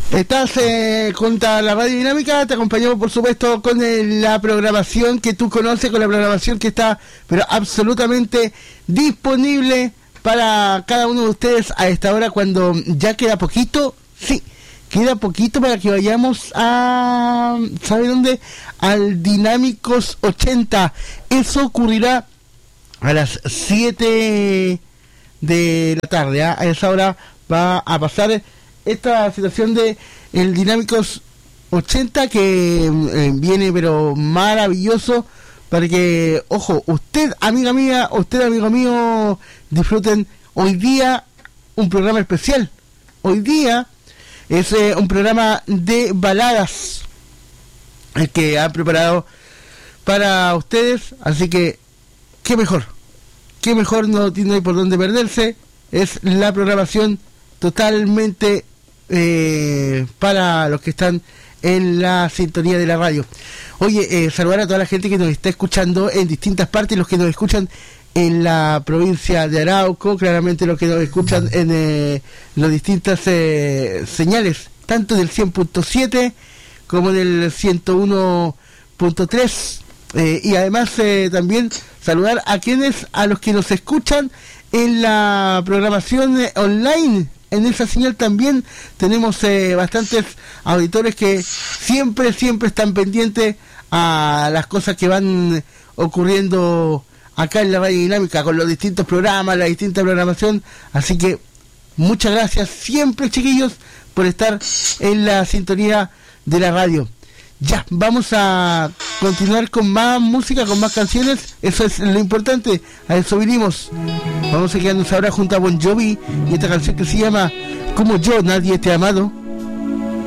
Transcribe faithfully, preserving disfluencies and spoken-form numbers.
Estás eh, junto a la Radio Dinámica, te acompañamos por supuesto con el, la programación que tú conoces, con la programación que está pero absolutamente disponible para cada uno de ustedes a esta hora, cuando ya queda poquito, sí, queda poquito para que vayamos a, ¿sabe dónde? Al Dinámicos ochenta. Eso ocurrirá a las siete de la tarde, ¿eh? A esa hora va a pasar esta situación de el Dinámicos ochenta, que eh, viene pero maravilloso para que, ojo, usted, amiga mía, usted, amigo mío, disfruten hoy día un programa especial. Hoy día es eh, un programa de baladas el que han preparado para ustedes, así que qué mejor, qué mejor, no tiene por dónde perderse. Es la programación totalmente eh, para los que están en la sintonía de la radio. Oye, eh, saludar a toda la gente que nos está escuchando en distintas partes, los que nos escuchan en la provincia de Arauco, claramente los que nos escuchan en eh, las distintas eh, señales, tanto del cien punto siete como del ciento uno punto tres, eh, y además eh, también saludar a quienes, a los que nos escuchan en la programación eh, online. En esa señal también tenemos eh, bastantes auditores que siempre, siempre están pendientes a las cosas que van ocurriendo acá en la Radio Dinámica, con los distintos programas, la distinta programación. Así que muchas gracias siempre, chiquillos, por estar en la sintonía de la radio. Ya, vamos a continuar con más música, con más canciones. Eso es lo importante, a eso vinimos. Vamos a quedarnos ahora junto a Bon Jovi y esta canción que se llama Como yo, nadie te ha amado.